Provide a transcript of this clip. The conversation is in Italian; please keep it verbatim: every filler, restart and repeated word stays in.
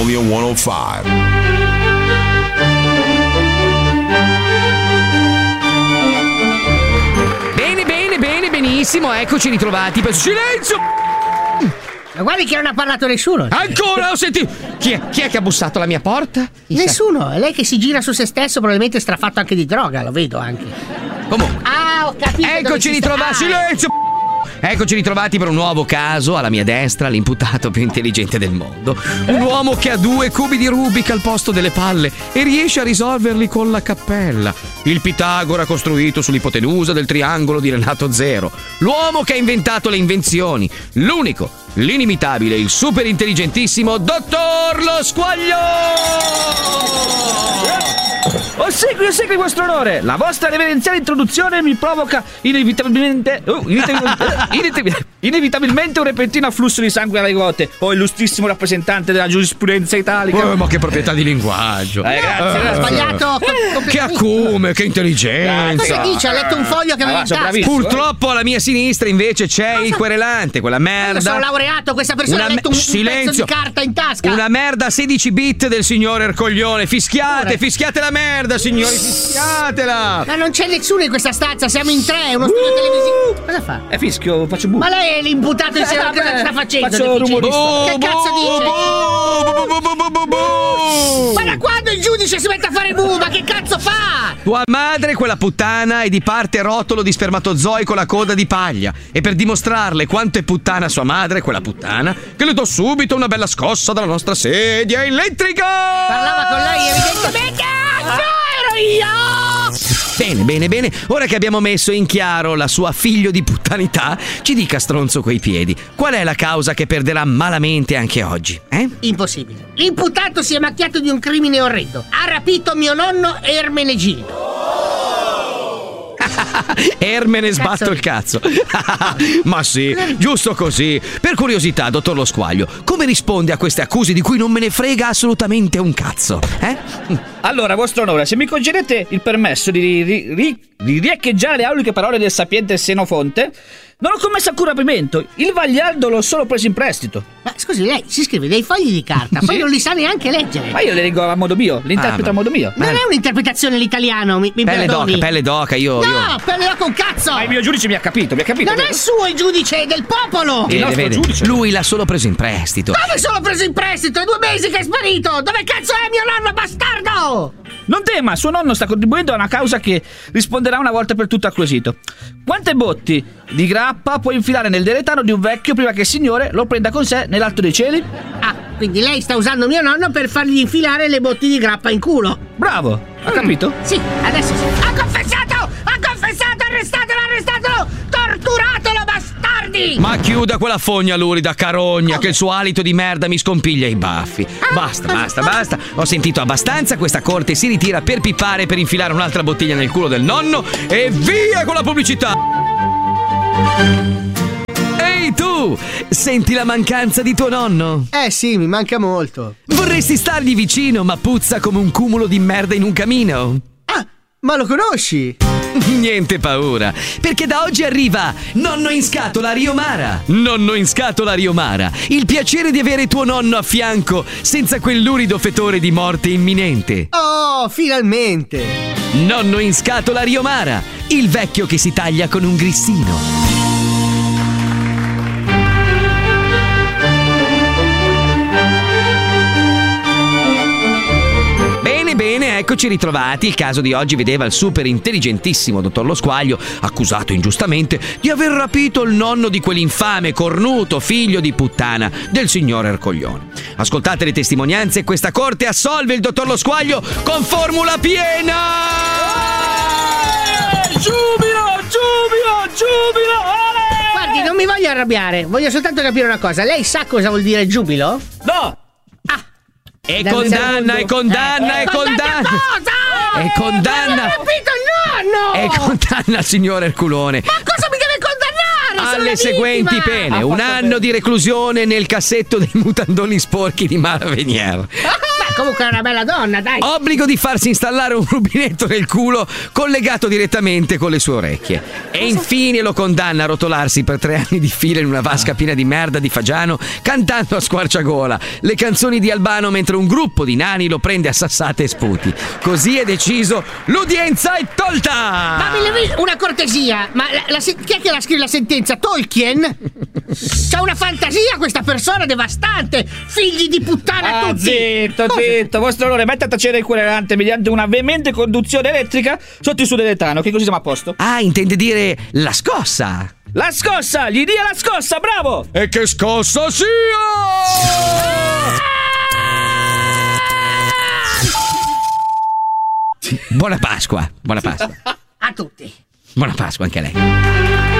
centocinque. Bene, bene, bene, benissimo, eccoci ritrovati per silenzio! Ma guardi che non ha parlato nessuno. Ancora, ho sentito! Chi è, chi è che ha bussato alla mia porta? Nessuno, è lei che si gira su se stesso, probabilmente strafatto anche di droga, lo vedo anche. Comunque. Ah, ho capito. Eccoci ritrovati, silenzio! Eccoci ritrovati per un nuovo caso. Alla mia destra l'imputato più intelligente del mondo. Un uomo che ha due cubi di Rubik al posto delle palle e riesce a risolverli con la cappella. Il Pitagora costruito sull'ipotenusa del triangolo di Renato Zero. L'uomo che ha inventato le invenzioni. L'unico, l'inimitabile, il super intelligentissimo Dottor Lo Squaglio! Ossequio, ossequio, vostro onore. La vostra reverenziale introduzione mi provoca inevitabilmente uh, inevitabilmente, inevitabilmente, inevitabilmente un repentino afflusso di sangue alle gote. Oh, illustrissimo rappresentante della giurisprudenza italica. Oh, ma che proprietà di linguaggio. Eh, grazie, ha sbagliato. Eh, che acume, che intelligenza. Cosa dice? Ha letto un foglio che aveva in tasca. Purtroppo alla mia sinistra invece c'è il querelante, quella merda. Io sono laureato, questa persona Una ha letto un, me- un silenzio. pezzo di carta in tasca. Una merda sedici bit del signor Ercoglione. Fischiate, Ora. fischiate la merda, signori, fischiatela. Ma non c'è nessuno in questa stanza, siamo in tre, è uno studio uh, televisivo. Cosa fa? È fischio, faccio bu. Ma lei è l'imputato insieme a cosa sta facendo? Faccio rumorista. Che cazzo dice? Bu, bu, bu, bu, bu, bu. Ma da quando il giudice si mette a fare bu? Ma che cazzo fa? Tua madre, quella puttana, è di parte rotolo di spermatozoi con la coda di paglia. E per dimostrarle quanto è puttana sua madre, quella puttana, che le do subito una bella scossa dalla nostra sedia elettrica! Parlava con lei evidentemente. Cazzo, ero io! Bene, bene, bene. Ora che abbiamo messo in chiaro la sua figlio di puttanità, ci dica, stronzo coi piedi, qual è la causa che perderà malamente anche oggi, eh? Impossibile. L'imputato si è macchiato di un crimine orrendo. Ha rapito mio nonno Ermenegildo. Ermene sbatto Cazzo. il cazzo. Ma sì, giusto così. Per curiosità, dottor Lo Squaglio, come risponde a queste accuse di cui non me ne frega assolutamente un cazzo? Eh? Allora, vostro onore, se mi concedete il permesso di, ri, ri, di riecheggiare le auliche parole del sapiente Senofonte, non ho commesso alcun rapimento. Il Vagliardo l'ho solo preso in prestito. Ma scusi, lei si scrive dei fogli di carta, poi Sì. non li sa neanche leggere. Ma io le leggo a modo mio, li interpreto Ah, a modo mio. Non è un'interpretazione l'italiano, mi, mi Pelle perdoni. d'oca, pelle d'oca, io... No, io... pelle d'oca un cazzo! Ma il mio giudice mi ha capito, mi ha capito. Non è suo il giudice, è del popolo! Il Vede, nostro vede, giudice. lui l'ha solo preso in prestito. Dove sono preso in prestito? È due mesi che è sparito! Dove cazzo è mio nonno bastardo? Non tema, suo nonno sta contribuendo a una causa che risponderà una volta per tutto al quesito. Quante botti di grappa può infilare nel deretano di un vecchio prima che il signore lo prenda con sé nell'alto dei cieli? Ah, quindi lei sta usando mio nonno per fargli infilare le botti di grappa in culo. Bravo, ha capito? Sì, adesso sì. Ha confessato! Ha confessato! Arrestatelo, arrestatelo! Torturatelo, bastardi! Ma chiuda quella fogna lurida, carogna, che il suo alito di merda mi scompiglia i baffi. Basta, basta, basta. Ho sentito abbastanza, questa corte si ritira per pippare, per infilare un'altra bottiglia nel culo del nonno e via con la pubblicità! Ehi tu! Senti la mancanza di tuo nonno? Eh sì, mi manca molto. Vorresti stargli vicino, ma puzza come un cumulo di merda in un camino? Ah, ma lo conosci? Niente paura, perché da oggi arriva Nonno in scatola Riomara. Nonno in scatola Riomara, il piacere di avere tuo nonno a fianco senza quel lurido fetore di morte imminente. Oh, finalmente! Nonno in scatola Riomara, il vecchio che si taglia con un grissino. Bene, eccoci ritrovati. Il caso di oggi vedeva il super intelligentissimo dottor Lo Squaglio, accusato ingiustamente di aver rapito il nonno di quell'infame, cornuto figlio di puttana del signor Ercoglione. Ascoltate le testimonianze e questa corte assolve il dottor Lo Squaglio con formula piena! Giubilo, giubilo, giubilo! Ale! Guardi, non mi voglio arrabbiare, voglio soltanto capire una cosa. Lei sa cosa vuol dire giubilo? No! E condanna, e condanna, e condanna! Cosa? E condanna! Non ho capito il nonno! E condanna il signor Erculone Ma cosa mi deve condannare? Sono alle la seguenti vittima. pene: un anno di reclusione nel cassetto dei mutandoni sporchi di Mara Venier. comunque è una bella donna, dai. Obbligo di farsi installare un rubinetto nel culo collegato direttamente con le sue orecchie. E infine lo condanna a rotolarsi per tre anni di fila in una vasca piena di merda di fagiano, cantando a squarciagola le canzoni di Albano mentre un gruppo di nani lo prende a sassate e sputi. Così è deciso, l'udienza è tolta! Ma mi levi una cortesia, ma la, la, chi è che la scrive la sentenza? Tolkien? C'ha una fantasia questa persona devastante! Figli di puttana Ah, tutti! zitto, Cosa? zitto, vostro onore, metta a tacere il querelante mediante una veemente conduzione elettrica sotto il suo deletano, che così siamo a posto. Ah, intende dire la scossa! La scossa, gli dia la scossa, bravo! E che scossa sia! Buona Pasqua, buona Pasqua. A tutti. Buona Pasqua anche a lei.